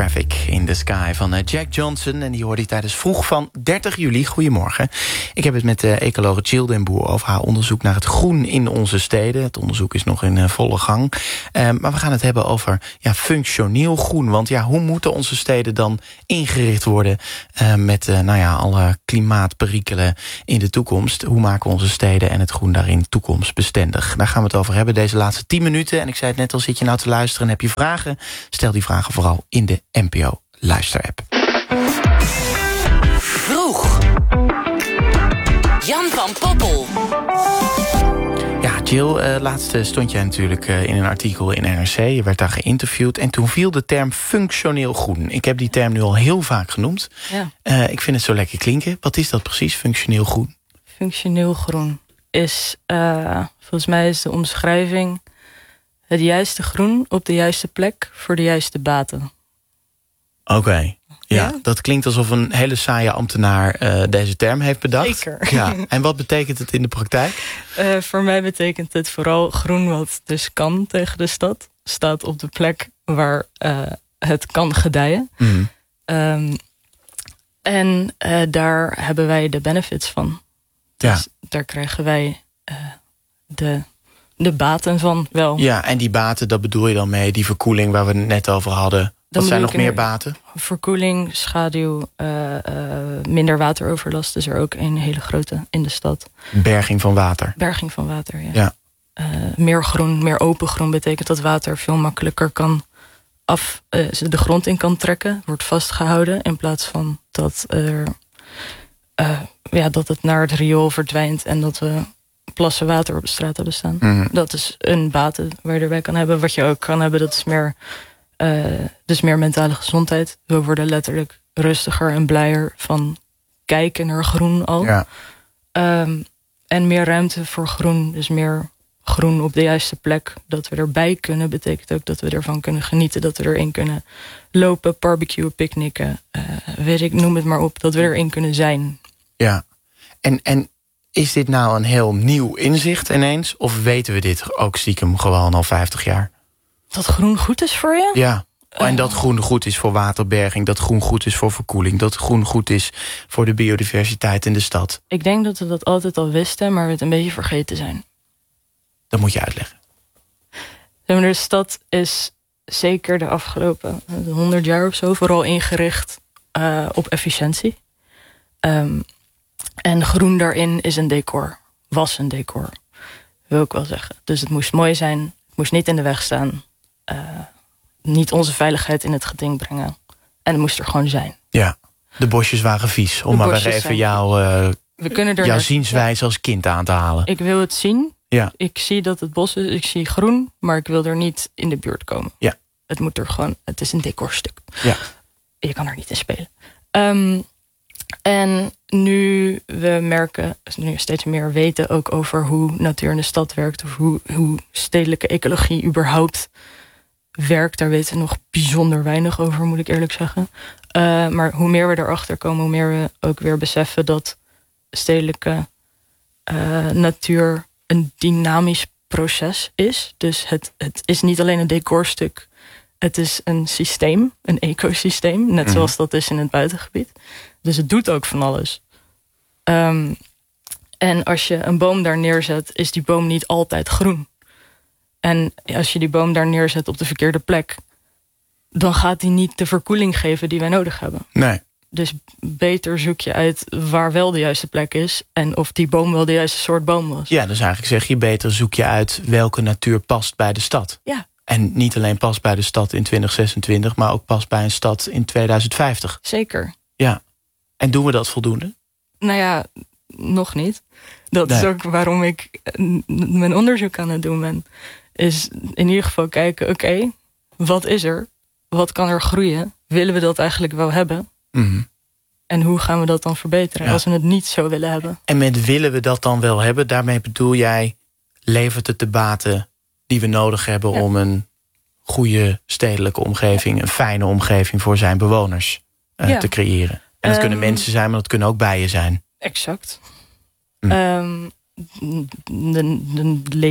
Traffic in the Sky van Jack Johnson. En die hoorde hij tijdens Vroeg van 30 juli. Goedemorgen. Ik heb het met ecologe Jill den Boer over haar onderzoek naar het groen in onze steden. Het onderzoek is nog in volle gang. Maar we gaan het hebben over functioneel groen. Want hoe moeten onze steden dan ingericht worden met alle klimaatperikelen in de toekomst? Hoe maken we onze steden en het groen daarin toekomstbestendig? Daar gaan we het over hebben deze laatste 10 minuten. En ik zei het net al, zit je nou te luisteren en heb je vragen? Stel die vragen vooral in de NPO Luisterapp. Vroeg. Jan van Poppel. Ja, Jill, laatst stond jij natuurlijk in een artikel in NRC. Je werd daar geïnterviewd en toen viel de term functioneel groen. Ik heb die term nu al heel vaak genoemd. Ja. Ik vind het zo lekker klinken. Wat is dat precies, functioneel groen? Functioneel groen is, volgens mij is de omschrijving het juiste groen op de juiste plek voor de juiste baten. Oké. Ja, dat klinkt alsof een hele saaie ambtenaar deze term heeft bedacht. Zeker. Ja. En wat betekent het in de praktijk? Voor mij betekent het vooral groen wat dus kan tegen de stad. Staat op de plek waar het kan gedijen. Mm. En daar hebben wij de benefits van. Dus daar krijgen wij de baten van wel. Ja, en die baten, dat bedoel je dan mee, die verkoeling waar we het net over hadden. Wat zijn nog meer baten? Verkoeling, schaduw, minder wateroverlast is er ook een hele grote in de stad. Berging van water. Berging van water, ja. Meer groen, meer open groen betekent dat water veel makkelijker kan de grond in kan trekken. Wordt vastgehouden in plaats van dat dat het naar het riool verdwijnt en dat we plassen water op de straat hebben staan. Mm-hmm. Dat is een bate waar je erbij kan hebben. Wat je ook kan hebben, dat is meer mentale gezondheid. We worden letterlijk rustiger en blijer van kijken naar groen al. Ja. En meer ruimte voor groen. Dus meer groen op de juiste plek. Dat we erbij kunnen, betekent ook dat we ervan kunnen genieten. Dat we erin kunnen lopen, barbecuen, picknicken. Noem het maar op. Dat we erin kunnen zijn. Ja. En is dit nou een heel nieuw inzicht ineens? Of weten we dit ook stiekem gewoon al 50 jaar? Dat groen goed is voor je? Ja, en dat groen goed is voor waterberging. Dat groen goed is voor verkoeling. Dat groen goed is voor de biodiversiteit in de stad. Ik denk dat we dat altijd al wisten, maar we het een beetje vergeten zijn. Dat moet je uitleggen. De stad is zeker de afgelopen 100 jaar of zo vooral ingericht op efficiëntie. En groen daarin is een decor. Was een decor. Wil ik wel zeggen. Dus het moest mooi zijn. Het moest niet in de weg staan. Niet onze veiligheid in het geding brengen. En het moest er gewoon zijn. Ja, de bosjes waren vies. Om maar weer even jouw zienswijze als kind aan te halen. Ik wil het zien. Ja. Ik zie dat het bos is. Ik zie groen. Maar ik wil er niet in de buurt komen. Ja. Het moet er gewoon. Het is een decorstuk. Ja. Je kan er niet in spelen. En nu we steeds meer weten ook over hoe natuur in de stad werkt. Of hoe stedelijke ecologie überhaupt werkt. Daar weten we nog bijzonder weinig over, moet ik eerlijk zeggen. Maar hoe meer we erachter komen, hoe meer we ook weer beseffen dat stedelijke natuur een dynamisch proces is. Dus het is niet alleen een decorstuk. Het is een systeem, een ecosysteem. Net zoals dat is in het buitengebied. Dus het doet ook van alles. En als je een boom daar neerzet, is die boom niet altijd groen. En als je die boom daar neerzet op de verkeerde plek, dan gaat die niet de verkoeling geven die wij nodig hebben. Nee. Dus beter zoek je uit waar wel de juiste plek is en of die boom wel de juiste soort boom was. Ja, dus eigenlijk zeg je beter zoek je uit welke natuur past bij de stad. Ja. En niet alleen past bij de stad in 2026, maar ook past bij een stad in 2050. Zeker. Ja. En doen we dat voldoende? Nou ja, nog niet. Dat is ook waarom ik mijn onderzoek aan het doen ben. Is in ieder geval kijken, oké, wat is er? Wat kan er groeien? Willen we dat eigenlijk wel hebben? Mm-hmm. En hoe gaan we dat dan verbeteren als we het niet zo willen hebben? En met willen we dat dan wel hebben, daarmee bedoel jij, levert het de baten die we nodig hebben om een goede stedelijke omgeving, een fijne omgeving voor zijn bewoners te creëren? En dat kunnen mensen zijn, maar dat kunnen ook bijen zijn. Exact.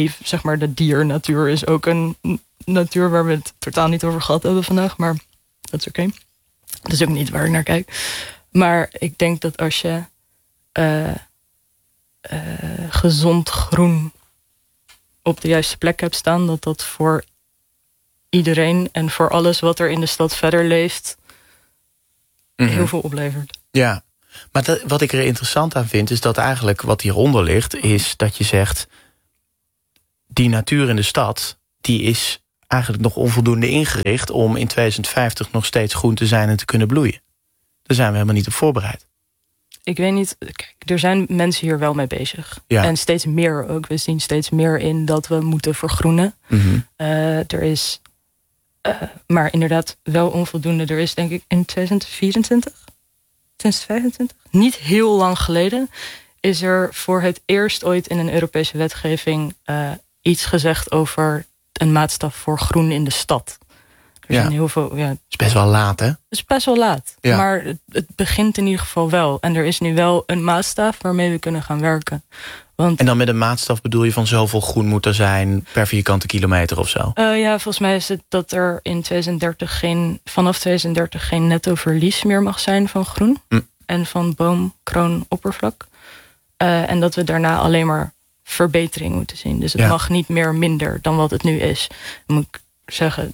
De diernatuur is ook een natuur waar we het totaal niet over gehad hebben vandaag. Maar Dat is oké. Dat is ook niet waar ik naar kijk. Maar ik denk dat als je gezond groen op de juiste plek hebt staan, dat voor iedereen en voor alles wat er in de stad verder leeft heel veel oplevert. Ja, maar wat ik er interessant aan vind, is dat eigenlijk wat hieronder ligt, is dat je zegt, die natuur in de stad, die is eigenlijk nog onvoldoende ingericht om in 2050 nog steeds groen te zijn en te kunnen bloeien. Daar zijn we helemaal niet op voorbereid. Ik weet niet, kijk, er zijn mensen hier wel mee bezig. Ja. En steeds meer ook. We zien steeds meer in dat we moeten vergroenen. Er is, maar inderdaad wel onvoldoende. Er is denk ik in 2024, 2025, niet heel lang geleden, is er voor het eerst ooit in een Europese wetgeving iets gezegd over een maatstaf voor groen in de stad. Er zijn heel veel. Ja, het is best wel laat, hè? Het is best wel laat. Ja. Maar het begint in ieder geval wel. En er is nu wel een maatstaf waarmee we kunnen gaan werken. Want, en dan met een maatstaf bedoel je van zoveel groen moet er zijn per vierkante kilometer of zo? Ja, volgens mij is het dat er in vanaf 2030 geen netto verlies meer mag zijn van groen. En van boomkroonoppervlak. En dat we daarna alleen maar verbetering moeten zien. Dus het mag niet meer minder dan wat het nu is. Dan moet ik zeggen,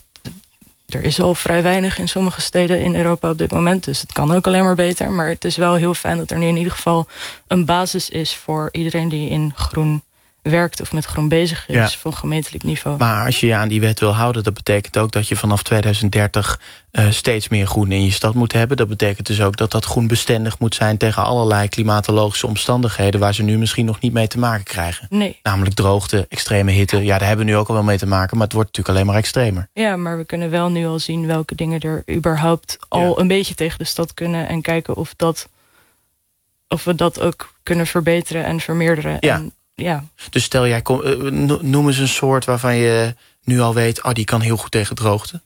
er is al vrij weinig in sommige steden in Europa op dit moment. Dus het kan ook alleen maar beter. Maar het is wel heel fijn dat er nu in ieder geval een basis is voor iedereen die in groen werkt of met groen bezig is van gemeentelijk niveau. Maar als je je aan die wet wil houden, dat betekent ook dat je vanaf 2030 steeds meer groen in je stad moet hebben. Dat betekent dus ook dat dat groen bestendig moet zijn tegen allerlei klimatologische omstandigheden waar ze nu misschien nog niet mee te maken krijgen. Nee. Namelijk droogte, extreme hitte. Ja, daar hebben we nu ook al wel mee te maken, maar het wordt natuurlijk alleen maar extremer. Ja, maar we kunnen wel nu al zien welke dingen er überhaupt al een beetje tegen de stad kunnen en kijken of we dat ook kunnen verbeteren en vermeerderen. Ja. En, ja. Dus stel jij, noem eens een soort waarvan je nu al weet, die kan heel goed tegen droogte.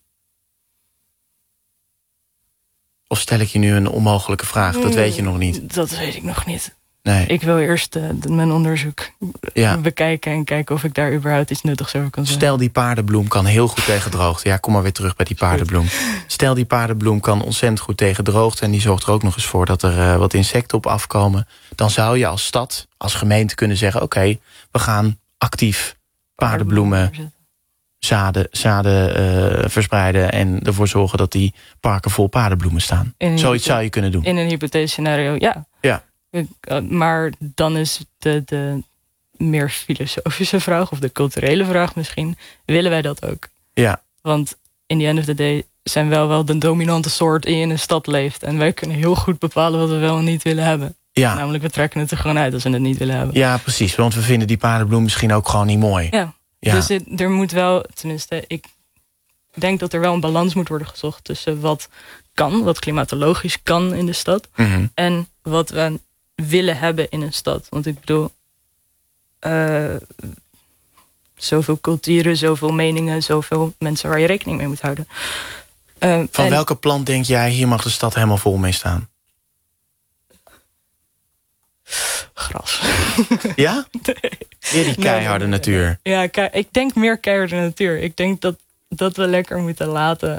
Of stel ik je nu een onmogelijke vraag? Dat weet je nog niet. Dat weet ik nog niet. Nee. Ik wil eerst mijn onderzoek bekijken en kijken of ik daar überhaupt iets nuttigs over kan zeggen. Stel die paardenbloem kan heel goed tegen droogte. Ja, kom maar weer terug bij die paardenbloem. Stel die paardenbloem kan ontzettend goed tegen droogte en die zorgt er ook nog eens voor dat er wat insecten op afkomen. Dan zou je als stad, als gemeente kunnen zeggen, oké, we gaan actief paardenbloemen zaden verspreiden en ervoor zorgen dat die parken vol paardenbloemen staan. Zoiets zou je kunnen doen. In een hypothetisch scenario, ja. Maar dan is de meer filosofische vraag, of de culturele vraag misschien, willen wij dat ook? Ja. Want in the end of the day zijn wij wel de dominante soort die in een stad leeft. En wij kunnen heel goed bepalen wat we wel en niet willen hebben. Ja. Namelijk, we trekken het er gewoon uit als we het niet willen hebben. Ja, precies. Want we vinden die paardenbloem misschien ook gewoon niet mooi. Ja. Dus er moet wel, tenminste, ik denk dat er wel een balans moet worden gezocht tussen wat kan, wat klimatologisch kan in de stad, en wat we willen hebben in een stad. Want ik bedoel, zoveel culturen, zoveel meningen, zoveel mensen waar je rekening mee moet houden. Van welke plant denk jij, hier mag de stad helemaal vol mee staan? Gras. Ja? Nee. Weer die keiharde natuur. Ja, ik denk meer keiharde natuur. Ik denk dat we lekker moeten laten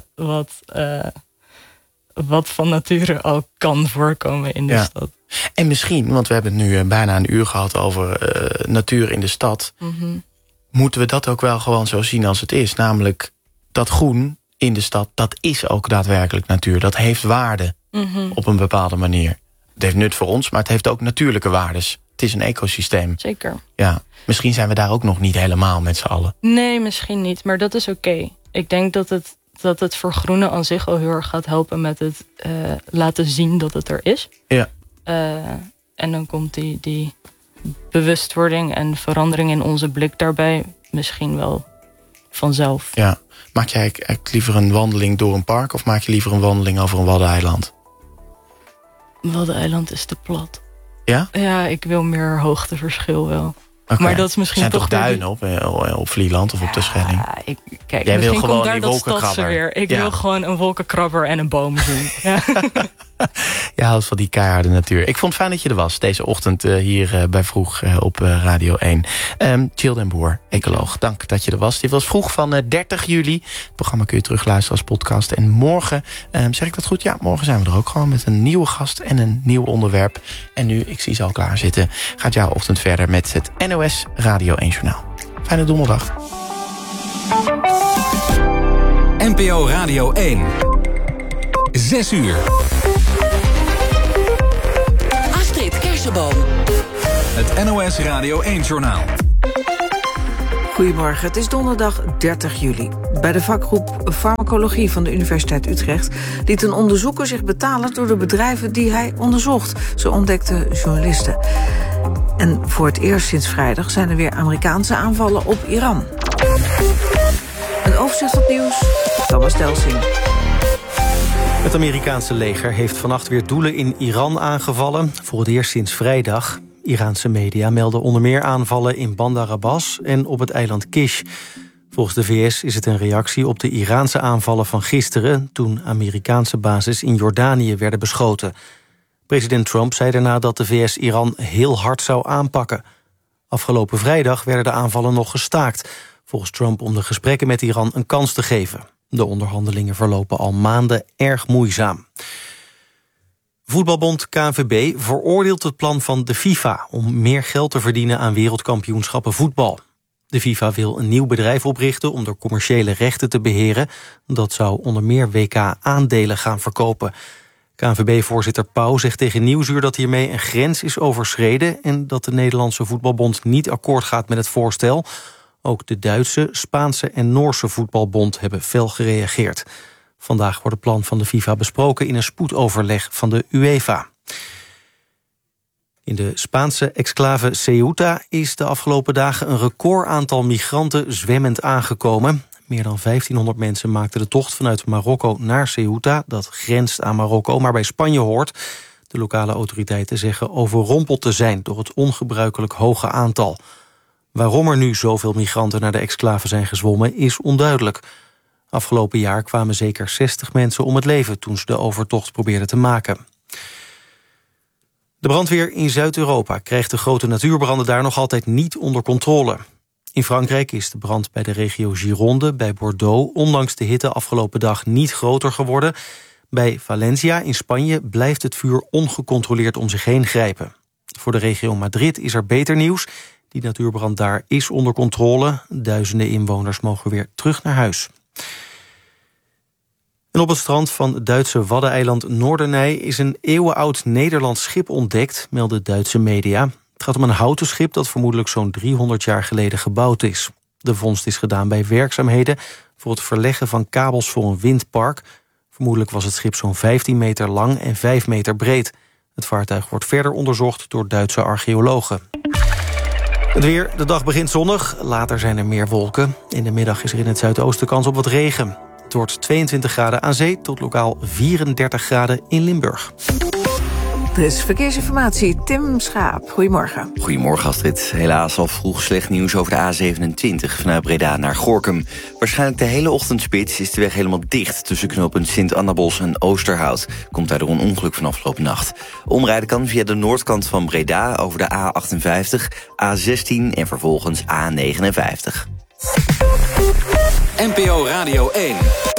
wat van nature al kan voorkomen in de stad. En misschien, want we hebben het nu bijna een uur gehad over natuur in de stad. Moeten we dat ook wel gewoon zo zien als het is. Namelijk, dat groen in de stad, dat is ook daadwerkelijk natuur. Dat heeft waarde op een bepaalde manier. Het heeft nut voor ons, maar het heeft ook natuurlijke waardes. Het is een ecosysteem. Zeker. Ja, misschien zijn we daar ook nog niet helemaal met z'n allen. Nee, misschien niet, maar dat is oké. Ik denk dat het vergroenen aan zich al heel erg gaat helpen met het laten zien dat het er is. Ja. En dan komt die bewustwording en verandering in onze blik daarbij misschien wel vanzelf. Ja. Maak jij eigenlijk liever een wandeling door een park of maak je liever een wandeling over een waddeneiland? Waddeneiland is te plat. Ja? Ja, ik wil meer hoogteverschil wel. Okay. Maar dat is misschien zijn toch duinen op Vlieland of op de Schelling? Kijk, jij wil gewoon die wolkenkrabber. Ik wil gewoon een wolkenkrabber en een boom zien. Ja. Je houdt van die keiharde natuur. Ik vond het fijn dat je er was deze ochtend hier bij Vroeg op Radio 1. Jill den Boer, ecoloog, dank dat je er was. Dit was Vroeg van 30 juli. Het programma kun je terugluisteren als podcast. En morgen, zeg ik dat goed? Ja, morgen zijn we er ook gewoon met een nieuwe gast en een nieuw onderwerp. En nu, ik zie ze al klaar zitten, gaat jouw ochtend verder met het NOS Radio 1 Journaal. Fijne donderdag. NPO Radio 1. 6 uur. Astrid Kersenboom. Het NOS Radio 1 Journaal. Goedemorgen, het is donderdag 30 juli. Bij de vakgroep Farmacologie van de Universiteit Utrecht liet een onderzoeker zich betalen door de bedrijven die hij onderzocht. Zo ontdekten journalisten. En voor het eerst sinds vrijdag zijn er weer Amerikaanse aanvallen op Iran. Een overzicht van het nieuws, Thomas Delsing. Het Amerikaanse leger heeft vannacht weer doelen in Iran aangevallen. Voor het eerst sinds vrijdag. Iraanse media melden onder meer aanvallen in Bandar Abbas en op het eiland Kish. Volgens de VS is het een reactie op de Iraanse aanvallen van gisteren, toen Amerikaanse bases in Jordanië werden beschoten. President Trump zei daarna dat de VS Iran heel hard zou aanpakken. Afgelopen vrijdag werden de aanvallen nog gestaakt. Volgens Trump om de gesprekken met Iran een kans te geven. De onderhandelingen verlopen al maanden erg moeizaam. Voetbalbond KNVB veroordeelt het plan van de FIFA om meer geld te verdienen aan wereldkampioenschappen voetbal. De FIFA wil een nieuw bedrijf oprichten om de commerciële rechten te beheren. Dat zou onder meer WK-aandelen gaan verkopen. KNVB-voorzitter Pauw zegt tegen Nieuwsuur dat hiermee een grens is overschreden en dat de Nederlandse voetbalbond niet akkoord gaat met het voorstel. Ook de Duitse, Spaanse en Noorse voetbalbond hebben fel gereageerd. Vandaag wordt het plan van de FIFA besproken in een spoedoverleg van de UEFA. In de Spaanse exclave Ceuta is de afgelopen dagen een recordaantal migranten zwemmend aangekomen. Meer dan 1500 mensen maakten de tocht vanuit Marokko naar Ceuta. Dat grenst aan Marokko, maar bij Spanje hoort. De lokale autoriteiten zeggen overrompeld te zijn door het ongebruikelijk hoge aantal. Waarom er nu zoveel migranten naar de exclave zijn gezwommen is onduidelijk. Afgelopen jaar kwamen zeker 60 mensen om het leven toen ze de overtocht probeerden te maken. De brandweer in Zuid-Europa krijgt de grote natuurbranden daar nog altijd niet onder controle. In Frankrijk is de brand bij de regio Gironde bij Bordeaux ondanks de hitte afgelopen dag niet groter geworden. Bij Valencia in Spanje blijft het vuur ongecontroleerd om zich heen grijpen. Voor de regio Madrid is er beter nieuws. Die natuurbrand daar is onder controle. Duizenden inwoners mogen weer terug naar huis. En op het strand van het Duitse waddeneiland Noorderney is een eeuwenoud Nederlands schip ontdekt, melden Duitse media. Het gaat om een houten schip dat vermoedelijk zo'n 300 jaar geleden gebouwd is. De vondst is gedaan bij werkzaamheden voor het verleggen van kabels voor een windpark. Vermoedelijk was het schip zo'n 15 meter lang en 5 meter breed. Het vaartuig wordt verder onderzocht door Duitse archeologen. Het weer, de dag begint zonnig, later zijn er meer wolken. In de middag is er in het zuidoosten kans op wat regen. Het wordt 22 graden aan zee tot lokaal 34 graden in Limburg. Er is verkeersinformatie, Tim Schaap. Goedemorgen. Goedemorgen Astrid. Helaas al vroeg slecht nieuws over de A27 vanuit Breda naar Gorinchem. Waarschijnlijk de hele ochtendspits is de weg helemaal dicht tussen knooppunt Sint-Annabos en Oosterhout. Komt daardoor een ongeluk van afgelopen nacht. Omrijden kan via de noordkant van Breda over de A58, A16 en vervolgens A59. NPO Radio 1.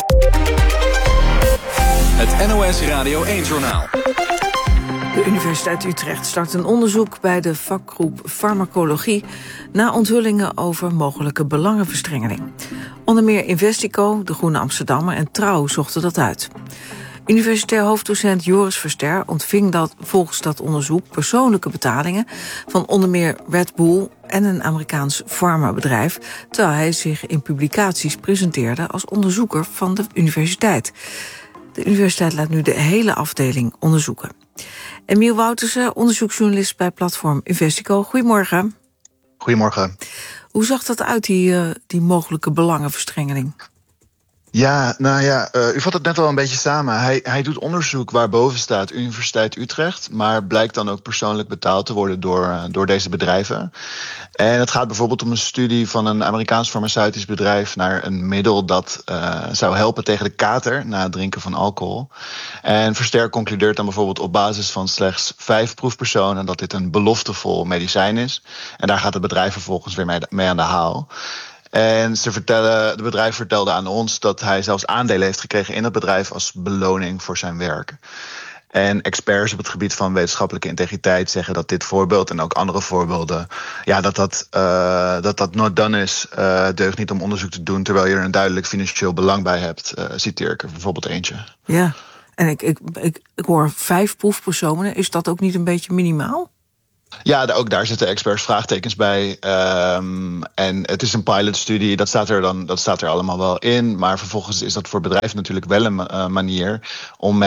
Het NOS Radio 1 Journaal. De Universiteit Utrecht start een onderzoek bij de vakgroep Farmacologie na onthullingen over mogelijke belangenverstrengeling. Onder meer Investico, De Groene Amsterdammer en Trouw zochten dat uit. Universitair hoofddocent Joris Verster ontving volgens dat onderzoek persoonlijke betalingen van onder meer Red Bull en een Amerikaans farmabedrijf, terwijl hij zich in publicaties presenteerde als onderzoeker van de universiteit. De universiteit laat nu de hele afdeling onderzoeken. Emiel Woutersen, onderzoeksjournalist bij platform Investico. Goedemorgen. Goedemorgen. Hoe zag dat uit, die mogelijke belangenverstrengeling? Ja, nou ja, u vat het net al een beetje samen. Hij doet onderzoek waar boven staat Universiteit Utrecht, maar blijkt dan ook persoonlijk betaald te worden door deze bedrijven. En het gaat bijvoorbeeld om een studie van een Amerikaans farmaceutisch bedrijf naar een middel dat zou helpen tegen de kater na het drinken van alcohol. En Versterk concludeert dan bijvoorbeeld op basis van slechts 5 proefpersonen dat dit een beloftevol medicijn is. En daar gaat het bedrijf vervolgens weer mee aan de haal. En de bedrijf vertelde aan ons dat hij zelfs aandelen heeft gekregen in het bedrijf als beloning voor zijn werk. En experts op het gebied van wetenschappelijke integriteit zeggen dat dit voorbeeld en ook andere voorbeelden, ja, dat not done is, deugt niet om onderzoek te doen terwijl je er een duidelijk financieel belang bij hebt. Citeer ik er bijvoorbeeld eentje. Ja, en ik hoor 5 proefpersonen. Is dat ook niet een beetje minimaal? Ja, ook daar zitten experts vraagtekens bij. En het is een pilotstudie, dat staat er allemaal wel in. Maar vervolgens is dat voor bedrijven natuurlijk wel een manier om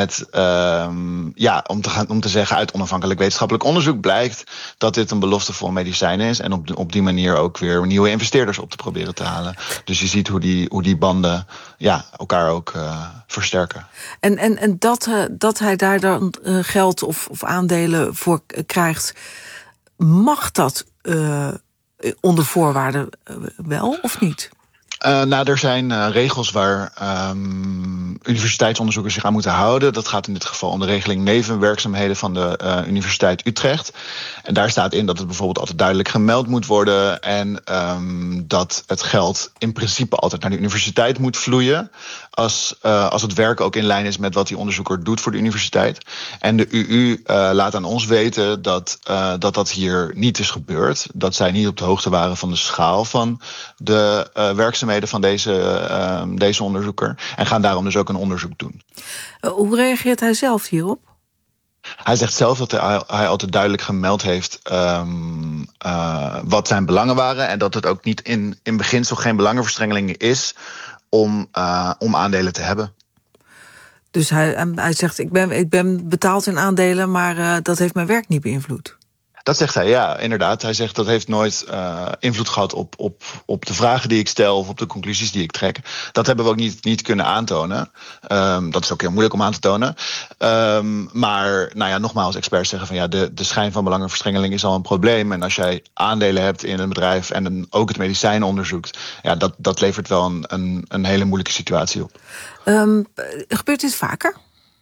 om te zeggen uit onafhankelijk wetenschappelijk onderzoek blijkt dat dit een beloftevol medicijn is. En op die manier ook weer nieuwe investeerders op te proberen te halen. Dus je ziet hoe die banden elkaar ook versterken. En dat hij daar dan geld of aandelen voor krijgt, mag dat onder voorwaarden wel of niet? Er zijn regels waar universiteitsonderzoekers zich aan moeten houden. Dat gaat in dit geval om de regeling nevenwerkzaamheden van de Universiteit Utrecht. En daar staat in dat het bijvoorbeeld altijd duidelijk gemeld moet worden en dat het geld in principe altijd naar de universiteit moet vloeien als het werk ook in lijn is met wat die onderzoeker doet voor de universiteit. En de UU laat aan ons weten dat hier niet is gebeurd. Dat zij niet op de hoogte waren van de schaal van de werkzaamheden van deze onderzoeker. En gaan daarom dus ook een onderzoek doen. Hoe reageert hij zelf hierop? Hij zegt zelf dat hij altijd duidelijk gemeld heeft wat zijn belangen waren. En dat het ook niet in beginsel geen belangenverstrengeling is om aandelen te hebben. Dus hij zegt, ik ben betaald in aandelen, maar dat heeft mijn werk niet beïnvloed. Dat zegt hij, ja, inderdaad. Hij zegt dat heeft nooit invloed gehad op de vragen die ik stel of op de conclusies die ik trek. Dat hebben we ook niet kunnen aantonen. Dat is ook heel moeilijk om aan te tonen. Maar nogmaals, experts zeggen van de schijn van belangenverstrengeling is al een probleem. En als jij aandelen hebt in een bedrijf en ook het medicijn onderzoekt, dat levert wel een hele moeilijke situatie op. Gebeurt dit vaker?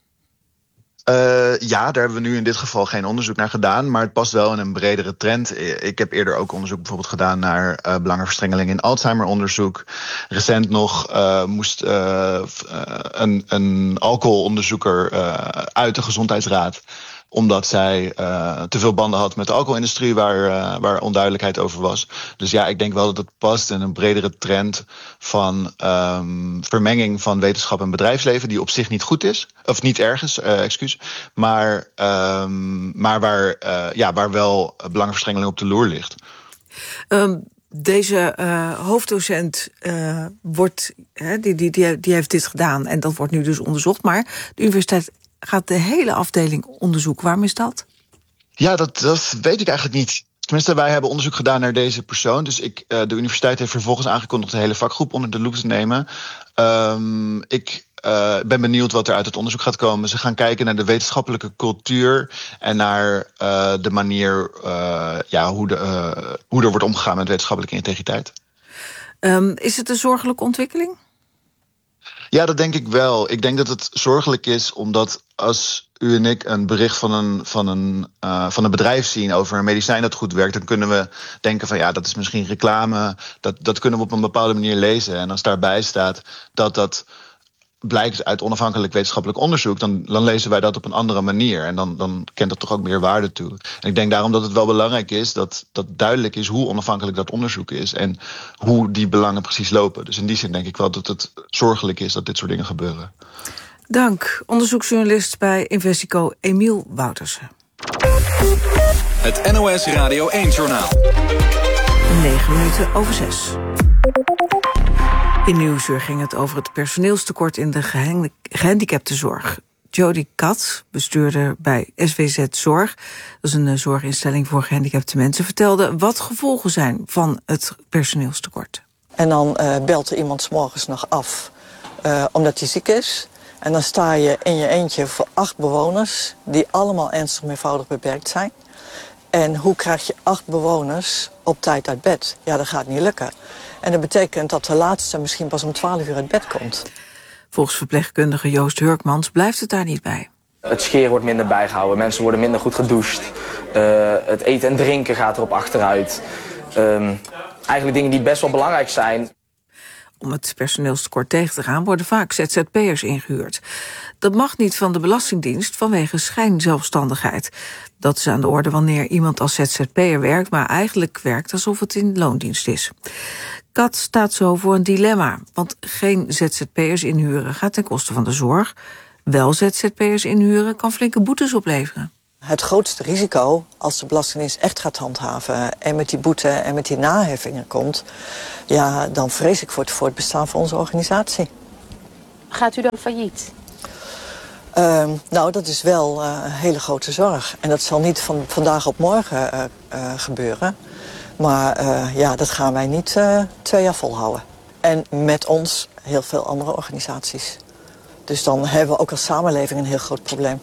Daar hebben we nu in dit geval geen onderzoek naar gedaan, maar het past wel in een bredere trend. Ik heb eerder ook onderzoek bijvoorbeeld gedaan naar belangenverstrengeling in Alzheimer-onderzoek. Recent nog moest een alcoholonderzoeker uit de gezondheidsraad, omdat zij te veel banden had met de alcoholindustrie waar onduidelijkheid over was. Dus ik denk wel dat het past in een bredere trend van vermenging van wetenschap en bedrijfsleven, die op zich niet goed is, of niet erg is, maar waar wel belangenverstrengeling op de loer ligt. Deze hoofddocent die heeft dit gedaan en dat wordt nu dus onderzocht, maar de universiteit gaat de hele afdeling onderzoeken. Waarom is dat? Ja, dat weet ik eigenlijk niet. Tenminste, wij hebben onderzoek gedaan naar deze persoon. Dus de universiteit heeft vervolgens aangekondigd de hele vakgroep onder de loep te nemen. Ik ben benieuwd wat er uit het onderzoek gaat komen. Ze gaan kijken naar de wetenschappelijke cultuur en naar de manier hoe er wordt omgegaan met wetenschappelijke integriteit. Is het een zorgelijke ontwikkeling? Ja, dat denk ik wel. Ik denk dat het zorgelijk is omdat als u en ik een bericht van een bedrijf zien over een medicijn dat goed werkt, dan kunnen we denken van dat is misschien reclame. Dat kunnen we op een bepaalde manier lezen. En als daarbij staat dat blijkt uit onafhankelijk wetenschappelijk onderzoek, dan lezen wij dat op een andere manier. En dan kent dat toch ook meer waarde toe. En ik denk daarom dat het wel belangrijk is dat duidelijk is hoe onafhankelijk dat onderzoek is en hoe die belangen precies lopen. Dus in die zin denk ik wel dat het zorgelijk is dat dit soort dingen gebeuren. Dank. Onderzoeksjournalist bij Investico, Emiel Woutersen. Het NOS Radio 1-journaal. 6:09. In Nieuwsuur ging het over het personeelstekort in de gehandicaptenzorg. Jody Kat, bestuurder bij SWZ Zorg, dat is een zorginstelling voor gehandicapte mensen, vertelde wat gevolgen zijn van het personeelstekort. En dan belt er iemand 's morgens nog af omdat hij ziek is. En dan sta je in je eentje voor 8 bewoners... die allemaal ernstig meervoudig beperkt zijn. En hoe krijg je 8 bewoners op tijd uit bed? Ja, dat gaat niet lukken. En dat betekent dat de laatste misschien pas om 12 uur uit bed komt. Volgens verpleegkundige Joost Hurkmans blijft het daar niet bij. Het scheren wordt minder bijgehouden, mensen worden minder goed gedoucht. Het eten en drinken gaat erop achteruit. Eigenlijk dingen die best wel belangrijk zijn. Om het personeelstekort tegen te gaan worden vaak ZZP'ers ingehuurd. Dat mag niet van de Belastingdienst vanwege schijnzelfstandigheid. Dat is aan de orde wanneer iemand als ZZP'er werkt, maar eigenlijk werkt alsof het in loondienst is. Kat staat zo voor een dilemma, want geen ZZP'ers inhuren gaat ten koste van de zorg. Wel ZZP'ers inhuren kan flinke boetes opleveren. Het grootste risico, als de Belastingdienst echt gaat handhaven... en met die boete en met die naheffingen komt... ja, dan vrees ik voor het bestaan van onze organisatie. Gaat u dan failliet? Nou, dat is wel een hele grote zorg. En dat zal niet van vandaag op morgen gebeuren. Maar ja, dat gaan wij niet 2 jaar volhouden. En met ons heel veel andere organisaties. Dus dan hebben we ook als samenleving een heel groot probleem.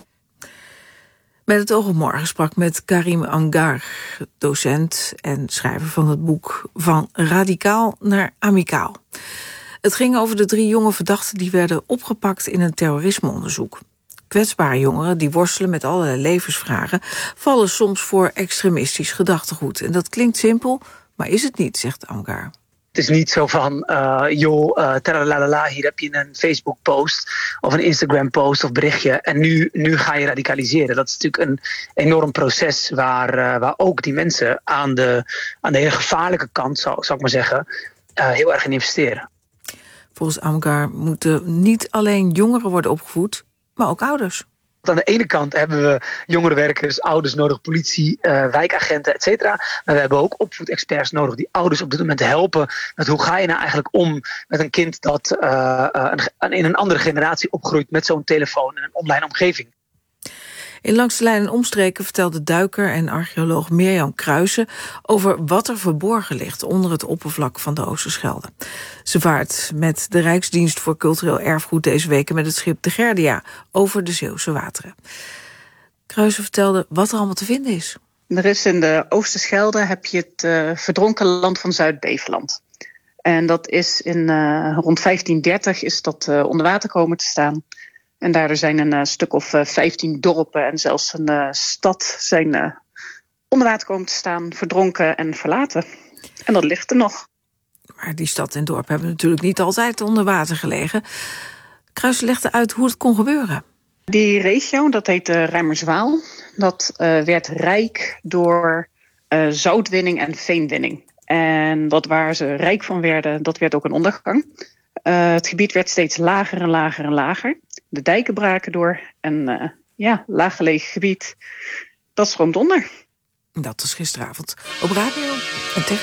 Met het oog op morgen sprak met Karim Angar, docent en schrijver van het boek Van Radicaal naar Amicaal. Het ging over de 3 jonge verdachten die werden opgepakt in een terrorismeonderzoek. Kwetsbare jongeren die worstelen met allerlei levensvragen vallen soms voor extremistisch gedachtegoed. En dat klinkt simpel, maar is het niet, zegt Angar. Het is niet zo van, talalala, hier heb je een Facebook-post of een Instagram-post of berichtje en nu ga je radicaliseren. Dat is natuurlijk een enorm proces waar ook die mensen aan de hele gevaarlijke kant, zou ik maar zeggen, heel erg in investeren. Volgens Angar moeten niet alleen jongeren worden opgevoed, maar ook ouders. Aan de ene kant hebben we jongerenwerkers, ouders nodig, politie, wijkagenten, et cetera. Maar we hebben ook opvoedexperts nodig die ouders op dit moment helpen met hoe ga je nou eigenlijk om met een kind dat in een andere generatie opgroeit met zo'n telefoon en een online omgeving. In Langs de Lijn en Omstreken vertelde duiker en archeoloog Mirjam Kruijsen over wat er verborgen ligt onder het oppervlak van de Oosterschelde. Ze vaart met de Rijksdienst voor Cultureel Erfgoed deze week met het schip de Gerdia over de Zeeuwse wateren. Kruijsen vertelde wat er allemaal te vinden is. Er is in de Oosterschelde heb je het verdronken land van Zuid-Beveland. En dat is rond 1530 is dat onder water komen te staan. En daardoor zijn een stuk of 15 dorpen en zelfs een stad zijn onder water komen te staan, verdronken en verlaten. En dat ligt er nog. Maar die stad en dorp hebben natuurlijk niet altijd onder water gelegen. Kruijsen legde uit hoe het kon gebeuren. Die regio, dat heet Rijmerswaal, dat werd rijk door zoutwinning en veenwinning. En waar ze rijk van werden, dat werd ook een ondergang. Het gebied werd steeds lager en lager en lager. De dijken braken door en laaggelegen gebied, dat stroomt onder. Dat is gisteravond op radio en tv.